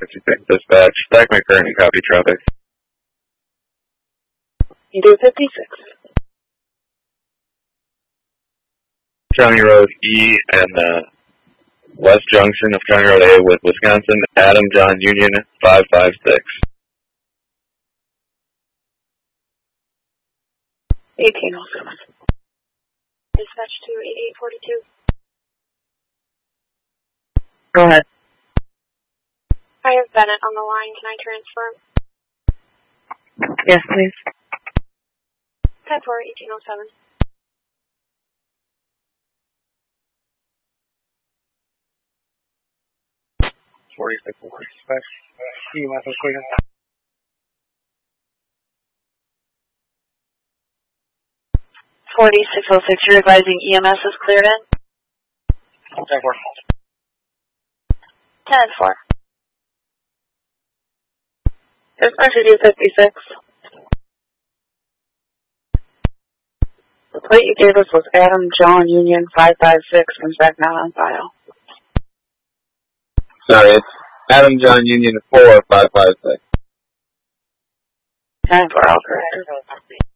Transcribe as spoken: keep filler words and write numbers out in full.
fifty-six dispatch. Stack my current and copy traffic. You do fifty-six. County Road E and uh, West Junction of County Road A with Wisconsin, Adam John Union five five six. eighteen oh seven. Dispatch to eighty-eight forty-two. Go ahead. I have Bennett on the line. Can I transfer? Yes, please. ten four, eighteen oh seven. forty-six oh six dispatch. E M S is clear. forty-six oh six, you're advising E M S is cleared in? ten four. ten four. Dispatch, you do fifty-six. The plate you gave us was Adam John Union five five six, comes back not on file. Sorry, it's Adam John Union four five five six. ten four, I'll correct it.